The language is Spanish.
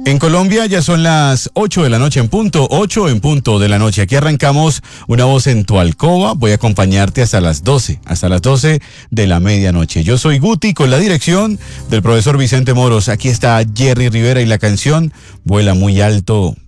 En Colombia ya son las 8 de la noche en punto, 8 en punto de la noche. Aquí arrancamos Una Voz en tu Alcoba. Voy a acompañarte hasta las 12 de la medianoche. Yo soy Guti con la dirección del profesor Vicente Moros. Aquí está Jerry Rivera y la canción Vuela muy alto.